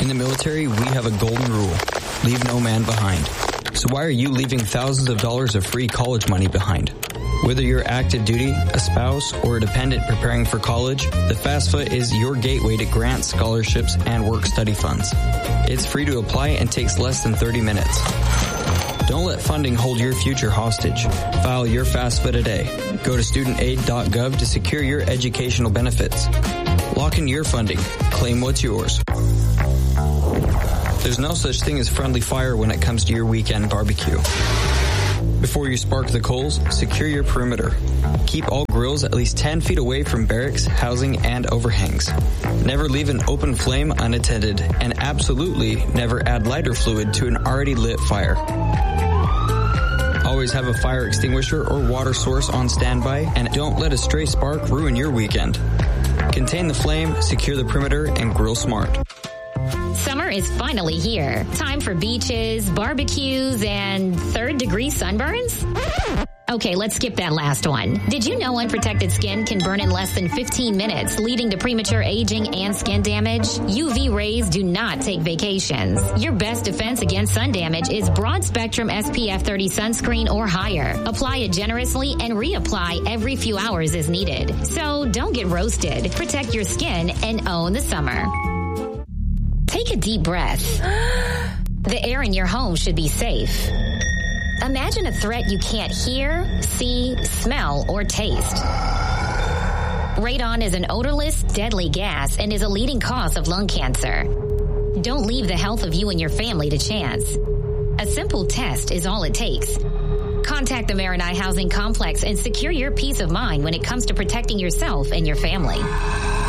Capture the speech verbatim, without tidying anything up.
In the military, we have a golden rule. Leave no man behind. So why are you leaving thousands of dollars of free college money behind? Whether you're active duty, a spouse, or a dependent preparing for college, the FAFSA is your gateway to grants, scholarships, and work-study funds. It's free to apply and takes less than thirty minutes. Don't let funding hold your future hostage. File your FAFSA today. Go to student aid dot gov to secure your educational benefits. Lock in your funding. Claim what's yours. There's no such thing as friendly fire when it comes to your weekend barbecue. Before you spark the coals, secure your perimeter. Keep all grills at least ten feet away from barracks, housing, and overhangs. Never leave an open flame unattended, and absolutely never add lighter fluid to an already lit fire. Always have a fire extinguisher or water source on standby, and don't let a stray spark ruin your weekend. Contain the flame, secure the perimeter, and grill smart. Summer is finally here. Time for beaches, barbecues, and third-degree sunburns? Okay, let's skip that last one. Did you know unprotected skin can burn in less than fifteen minutes, leading to premature aging and skin damage? U V rays do not take vacations. Your best defense against sun damage is broad-spectrum S P F thirty sunscreen or higher. Apply it generously and reapply every few hours as needed. So don't get roasted. Protect your skin and own the summer. Take a deep breath. The air in your home should be safe. Imagine a threat you can't hear, see, smell, or taste. Radon is an odorless, deadly gas and is a leading cause of lung cancer. Don't leave the health of you and your family to chance. A simple test is all it takes. Contact the Maranai Housing Complex and secure your peace of mind when it comes to protecting yourself and your family.